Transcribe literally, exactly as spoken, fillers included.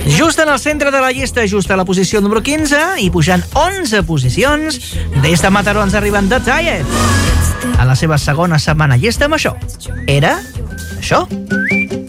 Just en el centre de la llista, just a la posició número quinze, i pujant onze posicions, des de Mataró ens arriben The Tired. A la seva segona setmana llista amb això. Era això.